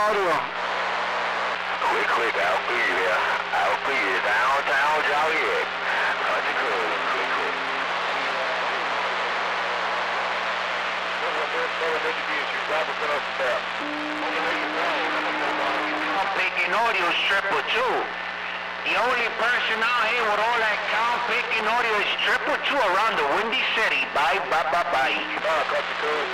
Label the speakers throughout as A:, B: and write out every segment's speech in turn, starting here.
A: audio.
B: Quick, I'll be there. Downtown Joliet. Country Club, quick.
C: I'm picking audio stripper too. The only person out here with all that count picking audio is stripper too around the Windy City. Bye.
B: Country Club.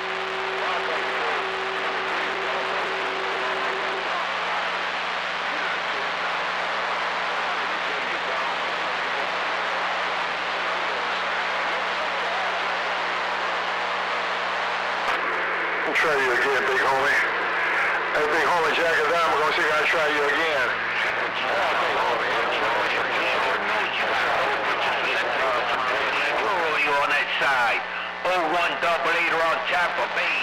A: Try you again, big homie. Hey, big homie, Jack and Dime, we're gonna see if I can try you again.
C: You on that side. 0188 on Tampa Bay.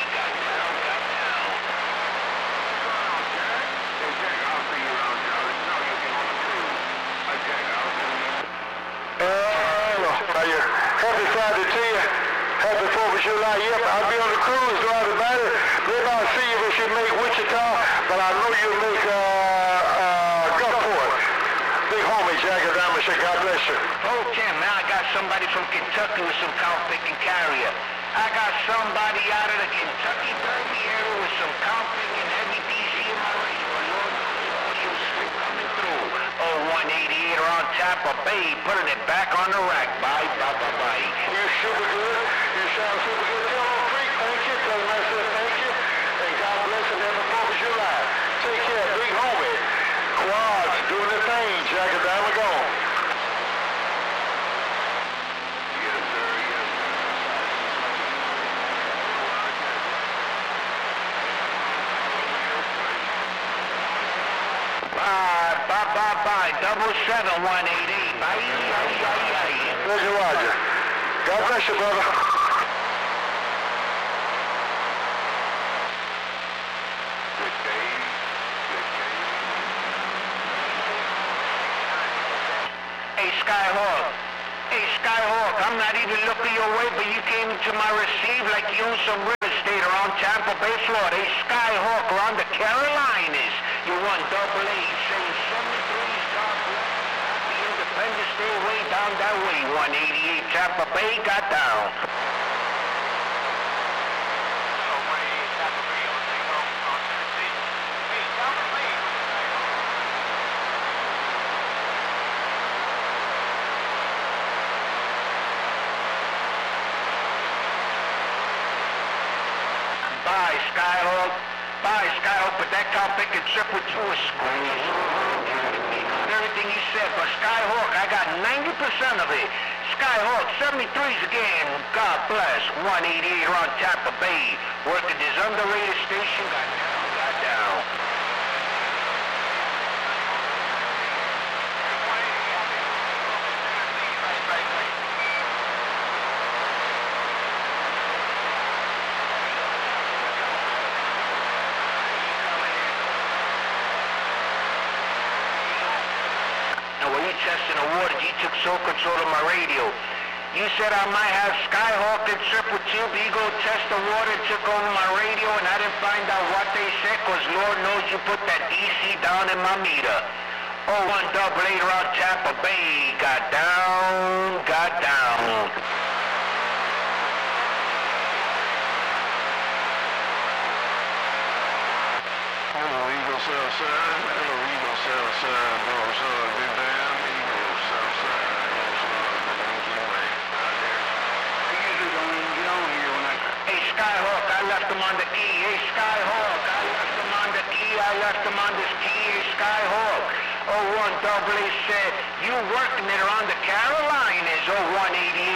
A: Happy Friday to you. Happy 4th of July. Yep, I'll be on the cruise throughout the night. Maybe I'll see you if you make Wichita, but I know you'll make Gulfport. Big homie, Jack and Diamond, God bless you.
C: Okay, man, I got somebody from Kentucky with some count picking carrier. I got somebody out of the Kentucky Derby area with some count picking heavy DC in my radio. Coming through. 0188 around Tampa Bay, putting it back on the rack. Bye.
A: You're super good. You sound super good. Tell them Creek, thank you. Tell them I said thank you. And God bless and have a 4th of July. Take care, big homie. Quads doing the thing. Jack and Diamond gone.
C: Bye. 77188. Bye.
A: Roger. God bless you, brother.
C: Hey, Skyhawk, I'm not even looking your way, but you came to my receive like you own some real estate around Tampa Bay, Florida. Hey, Skyhawk, around the Carolinas. You won double A, saying 73's God bless. The Independence Day way down that way. 188 Tampa Bay got down. Bye, Skyhawk, but that count picking trip with you is screaming. Everything you said, but Skyhawk, I got 90% of it. Skyhawk, 73's again, God bless. 188 around Tampa Bay, working this underrated station, got down. Testing the waters, you took sole control of my radio. You said I might have Skyhawk and Triple Two, but you go test the water, took over my radio, and I didn't find out what they said, cause Lord knows you put that DC down in my meter. 0188 around Tampa Bay, got down.
A: Hello, Eagle Southside. Hello, Eagle Southside. North Side, big damn. Eagle Southside. North Side,
C: I usually don't even get on here when Hey, Skyhawk, I left them on the key. Hey, Skyhawk, I left them on the key. I left them on this key. Hey, Skyhawk. 0188 said, you working it around the Carolinas. 0188